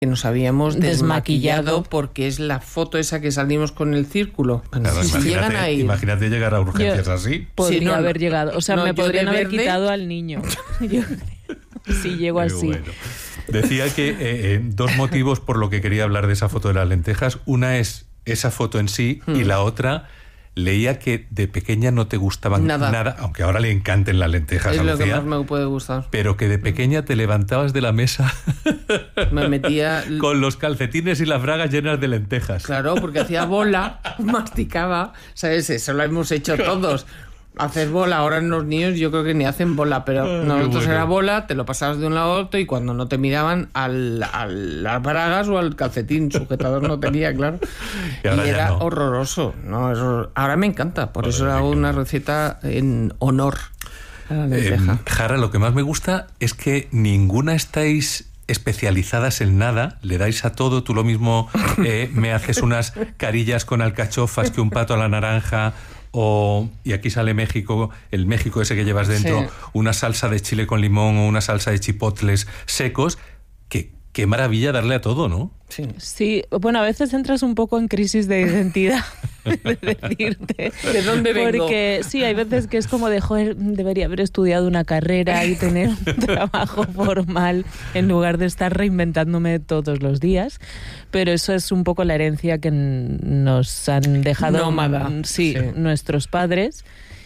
que nos habíamos Desmaquillado. porque es la foto esa que salimos con el círculo. Claro, Si llegan a ir, imagínate llegar a urgencias así. Podría Sí, no, haber llegado. O sea, no, me yo podrían de haber verde- quitado al niño. Yo creo. Si llego Qué así. bueno. Decía que dos motivos por lo que quería hablar de esa foto de las lentejas. Una es esa foto en sí y la otra, leía que de pequeña no te gustaban nada, aunque ahora le encanten las lentejas es a lo que Lucía, más me puede gustar. pero que de pequeña te levantabas de la mesa Me metía... con los calcetines y las bragas llenas de lentejas. Claro, porque hacía bola, masticaba, ¿sabes? Eso lo hemos hecho todos. Hacer bola, ahora en los niños yo creo que ni hacen bola, pero nosotros bueno. era bola, te lo pasabas de un lado a otro y cuando no te miraban a las bragas o al calcetín, sujetador no tenía, claro. Y ahora ya era no. horroroso, ¿no? Ahora me encanta, por eso Joder, hago qué una bueno. receta en honor a la lenteja. Jara, lo que más me gusta es que ninguna estáis especializadas en nada, le dais a todo, tú lo mismo me haces unas carillas con alcachofas que un pato a la naranja, y aquí sale México, el México ese que llevas dentro, Sí. una salsa de chile con limón o una salsa de chipotles secos, qué maravilla darle a todo, ¿no? Sí. Sí, bueno, a veces entras un poco en crisis de identidad, de decirte. ¿De dónde vengo? Porque sí, hay veces que es como de, joder, debería haber estudiado una carrera y tener un trabajo formal en lugar de estar reinventándome todos los días. Pero eso es un poco la herencia que nos han dejado Nómada. sí, Sí. nuestros padres.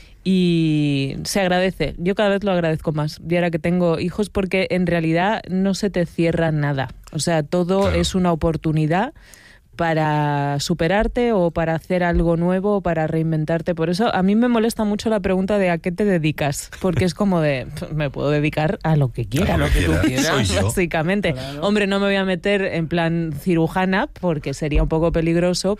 Y se agradece, yo cada vez lo agradezco más, y ahora que tengo hijos, porque en realidad no se te cierra nada, o sea, todo Claro. es una oportunidad para superarte o para hacer algo nuevo o para reinventarte. Por eso a mí me molesta mucho la pregunta de ¿a qué te dedicas? Porque es como de, me puedo dedicar a lo que quiera, A lo que tú quieras, quieras, soy yo. básicamente. Claro. Hombre, no me voy a meter en plan cirujana porque sería un poco peligroso,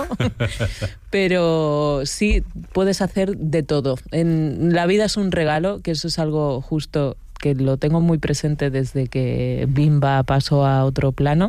pero sí puedes hacer de todo. La vida es un regalo, que eso es algo justo que lo tengo muy presente desde que Bimba pasó a otro plano.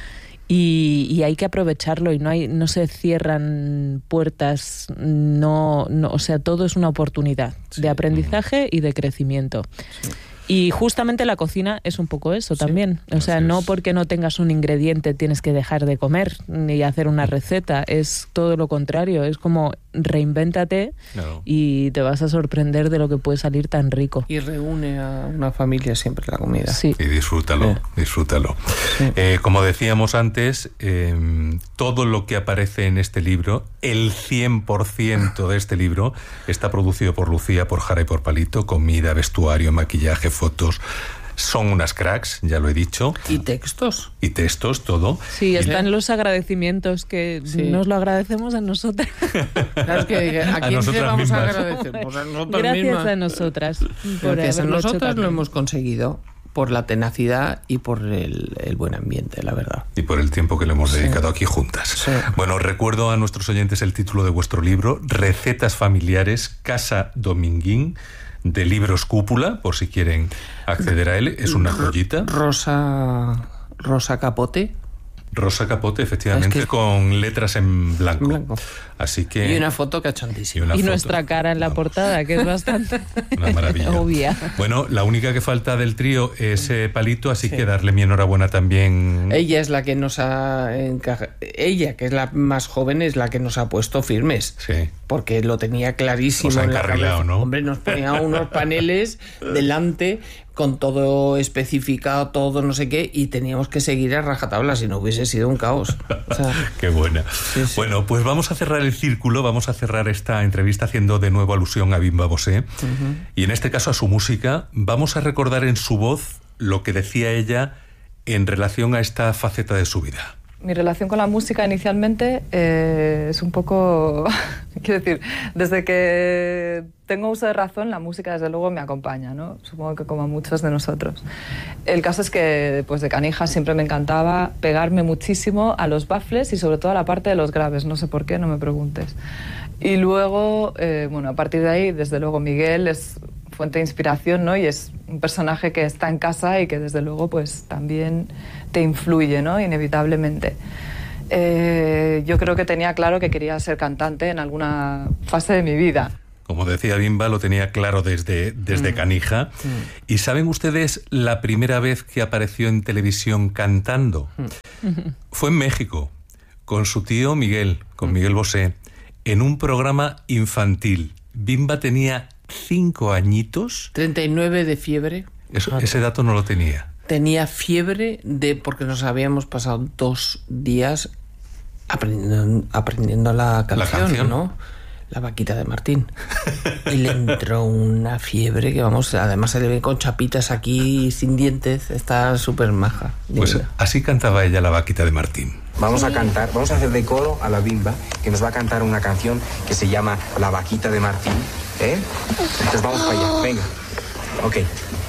Y hay que aprovecharlo y no se cierran puertas, o sea, todo es una oportunidad de aprendizaje y de crecimiento. Sí. Y justamente la cocina es un poco eso también. O sea, así no es. porque no tengas un ingrediente tienes que dejar de comer ni hacer una receta. Es todo lo contrario. Es como reinvéntate Claro. y te vas a sorprender de lo que puede salir tan rico. Y reúne a una familia siempre la comida. Sí. Y disfrútalo, disfrútalo. Como decíamos antes, todo lo que aparece en este libro, el 100% de este libro, está producido por Lucía, por Jara y por Palito. Comida, vestuario, maquillaje, fotos. Son unas cracks, ya lo he dicho. Y textos. Y textos, todo. Sí, Y están los agradecimientos que Sí. nos lo agradecemos a nosotras. Claro, es que ¿a quién nosotras le vamos mismas. a agradecer? Pues a nosotras Gracias mismas. a nosotras. Por Gracias a haberlo hecho nosotras lo también. hemos conseguido por la tenacidad y por el buen ambiente, la verdad. Y por el tiempo que le hemos dedicado aquí juntas. Sí. Bueno, recuerdo a nuestros oyentes el título de vuestro libro, Recetas familiares, Casa Dominguín, de Libros Cúpula, por si quieren acceder a él. Es una joyita. Rosa Capote. Rosa Capote, efectivamente, Es que- con letras en blanco. En blanco. Así que... Y una foto cachondísima. una Y foto. nuestra cara en la Vamos. portada, que es bastante Una maravilla. obvia. Bueno, la única que falta del trío es Palito, así que darle mi enhorabuena también. Ella es la que nos ha ella, que es la más joven, es la que nos ha puesto firmes. Sí. Porque lo tenía clarísimo. Os ha en la encarrilado, cabeza. ¿no? Hombre, nos ponía unos paneles delante con todo especificado, todo no sé qué, y teníamos que seguir a rajatabla, si no hubiese sido un caos. O sea, Qué buena. Sí. Bueno, pues vamos a cerrar el círculo, vamos a cerrar esta entrevista haciendo de nuevo alusión a Bimba Bosé. Y en este caso a su música. Vamos a recordar en su voz lo que decía ella en relación a esta faceta de su vida. Mi relación con la música inicialmente es un poco, quiero decir, desde que tengo uso de razón, la música desde luego me acompaña, ¿no? Supongo que como a muchos de nosotros. El caso es que pues de canija siempre me encantaba pegarme muchísimo a los baffles y sobre todo a la parte de los graves, no sé por qué, no me preguntes. Y luego, bueno, a partir de ahí, desde luego Miguel es fuente de inspiración, ¿no? Y es un personaje que está en casa y que desde luego pues también te influye, ¿no? Inevitablemente. Yo creo que tenía claro que quería ser cantante en alguna fase de mi vida. Como decía Bimba, lo tenía claro desde canija. ¿Y saben ustedes la primera vez que apareció en televisión cantando? Fue en México, con su tío Miguel, con Miguel Bosé, en un programa infantil. Bimba tenía 5 añitos. 39 de fiebre. Ese dato no lo tenía. Tenía fiebre porque nos habíamos pasado 2 días aprendiendo la canción, ¿no? La vaquita de Martín. Y le entró una fiebre que, vamos, además se le ve con chapitas aquí sin dientes. Está súper maja. Pues así cantaba ella la vaquita de Martín. Vamos a cantar, vamos a hacer de coro a la Bimba, que nos va a cantar una canción que se llama La vaquita de Martín. Entonces vamos para allá, venga. Ok.